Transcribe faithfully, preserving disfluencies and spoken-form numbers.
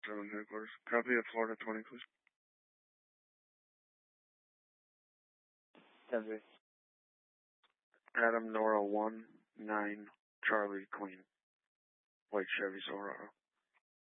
Seven headquarters. Copy at Florida twenty, please. ten three. Adam Nora one nine Charlie Queen. White Chevy Silverado.